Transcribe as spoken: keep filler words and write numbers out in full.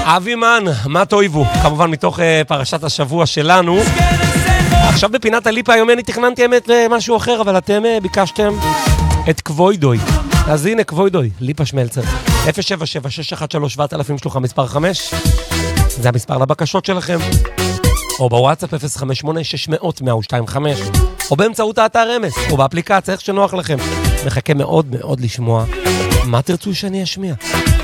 אבי מן, מה תאהבו? כמובן מתוך uh, פרשת השבוע שלנו. עכשיו בפינת הליפה היום אני תכננתי האמת משהו אחר, אבל אתם uh, ביקשתם את קבוידוי. אז הנה קבוידוי, ליפה שמלצר. אפס שבע שבע שש אחת שלוש שבע אלף שלוחה מספר חמש. זה המספר לבקשות שלכם. או בוואטסאפ אפס חמש שמונה שש מאות מאה ושתיים חמש. או באמצעות האתר אמס, או באפליקציה, איך שנוח לכם. מחכה מאוד מאוד לשמוע מה תרצו שאני אשמיע.